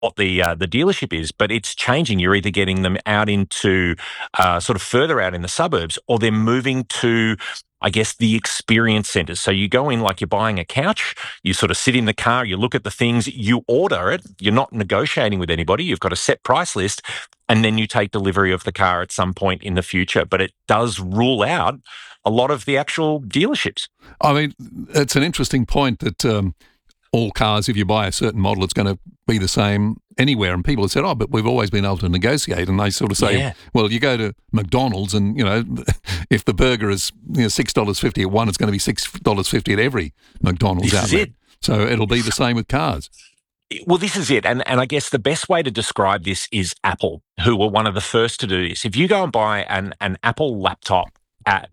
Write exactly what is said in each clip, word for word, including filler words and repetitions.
what the uh, the dealership is, but it's changing. You're either getting them out into uh, sort of further out in the suburbs, or they're moving to, I guess, the experience centres. So you go in like you're buying a couch, you sort of sit in the car, you look at the things, you order it, you're not negotiating with anybody, you've got a set price list, and then you take delivery of the car at some point in the future. But it does rule out a lot of the actual dealerships. I mean, it's an interesting point that um, all cars, if you buy a certain model, it's going to be the same anywhere. And people have said, oh, but we've always been able to negotiate. And they sort of say, Yeah. well, you go to McDonald's and, you know, if the burger is you know, six dollars fifty at one, it's going to be six dollars fifty at every McDonald's This is outlet. it. So it'll be the same with cars. Well, this is it. And, and I guess the best way to describe this is Apple, who were one of the first to do this. If you go and buy an, an Apple laptop at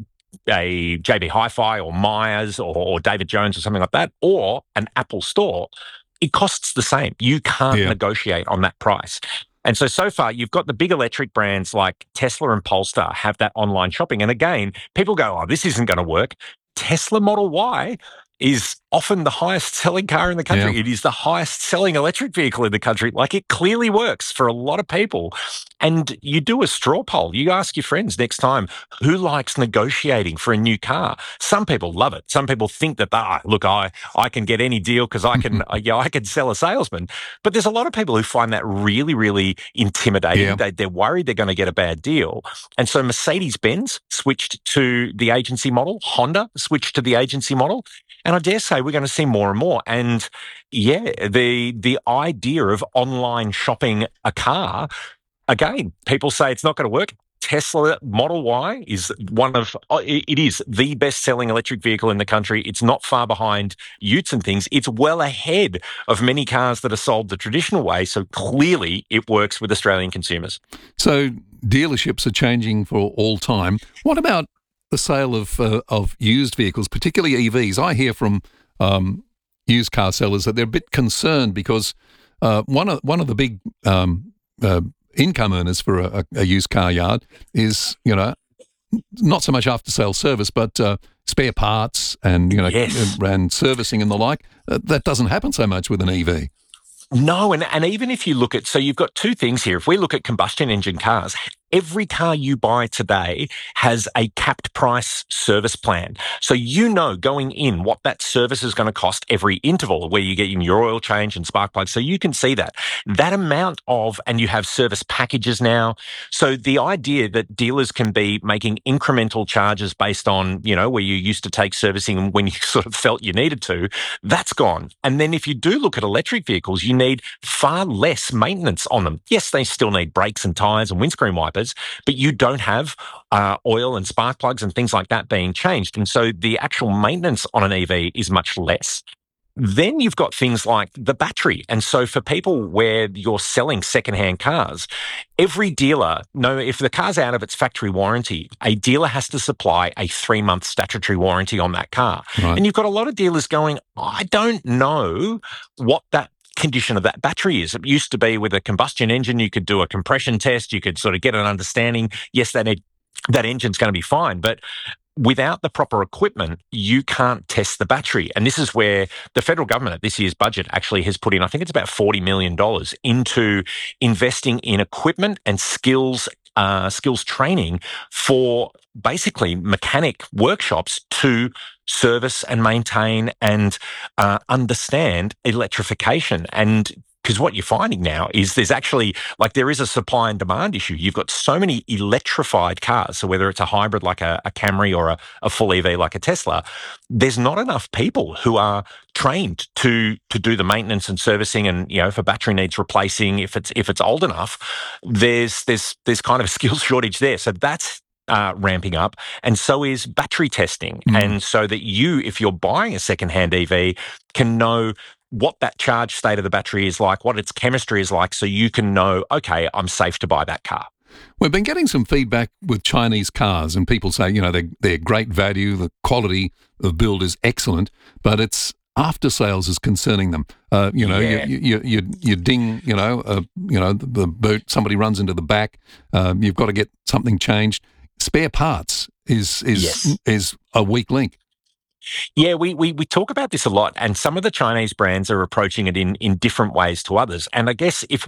a J B Hi-Fi or Myers or, or David Jones or something like that, or an Apple store, it costs the same. You can't Yeah. negotiate on that price. And so, so far, you've got the big electric brands like Tesla and Polestar have that online shopping. And again, people go, oh, this isn't going to work. Tesla Model Y is often the highest selling car in the country. Yeah. It is the highest selling electric vehicle in the country. Like, it clearly works for a lot of people. And you do a straw poll. You ask your friends next time, who likes negotiating for a new car? Some people love it. Some people think that, ah, look, I, I can get any deal because I can, uh, yeah, I can sell a salesman. But there's a lot of people who find that really, really intimidating. Yeah. They, they're worried they're going to get a bad deal. And so Mercedes-Benz switched to the agency model. Honda switched to the agency model. And I dare say we're going to see more and more. And yeah, the the idea of online shopping a car, again, people say it's not going to work. Tesla Model Y is one of, it is the best-selling electric vehicle in the country. It's not far behind Utes and things. It's well ahead of many cars that are sold the traditional way. So clearly it works with Australian consumers. So dealerships are changing for all time. What about the sale of uh, of used vehicles, particularly E Vs? I hear from um, used car sellers that they're a bit concerned because uh, one of one of the big um, uh, income earners for a, a used car yard is, you know, not so much after sale service, but uh, spare parts and you know Yes. and servicing and the like. Uh, that doesn't happen so much with an E V. No, and, and even if you look at, so you've got two things here. If we look at combustion engine cars, every car you buy today has a capped price service plan. So you know going in what that service is going to cost every interval where you get in your oil change and spark plugs. So you can see that. That amount of, and you have service packages now. So the idea that dealers can be making incremental charges based on, you know, where you used to take servicing when you sort of felt you needed to, that's gone. And then if you do look at electric vehicles, you need far less maintenance on them. Yes, they still need brakes and tyres and windscreen wipers, but you don't have uh, oil and spark plugs and things like that being changed. And so the actual maintenance on an E V is much less. Then you've got things like the battery. And so for people where you're selling secondhand cars, every dealer, no, if the car's out of its factory warranty, a dealer has to supply a three-month statutory warranty on that car. Right. And you've got a lot of dealers going, I don't know what that condition of that battery is. It used to be with a combustion engine, you could do a compression test, you could sort of get an understanding. Yes, that e- that engine's going to be fine, but without the proper equipment, you can't test the battery. And this is where the federal government at this year's budget actually has put in, I think it's about forty million dollars into investing in equipment and skills uh, skills training for basically mechanic workshops to service and maintain and uh, understand electrification. And because what you're finding now is there's actually, like, there is a supply and demand issue. You've got so many electrified cars. So whether it's a hybrid like a, a Camry or a, a full E V like a Tesla, there's not enough people who are trained to to do the maintenance and servicing. And, you know, if a battery needs replacing, if it's if it's old enough, there's there's there's kind of a skills shortage there. So that's Uh, ramping up, and so is battery testing. Mm. And so that you, if you're buying a secondhand E V, can know what that charge state of the battery is like, what its chemistry is like, so you can know, okay, I'm safe to buy that car. We've been getting some feedback with Chinese cars, and people say, you know, they're, they're great value, the quality of build is excellent, but it's after sales is concerning them. Uh, you know, Yeah. you, you you you ding, you know, uh, you know, the, the boot, somebody runs into the back, um, you've got to get something changed. Spare parts is is Yes. is a weak link. Yeah, we, we we talk about this a lot, and some of the Chinese brands are approaching it in in different ways to others. And I guess if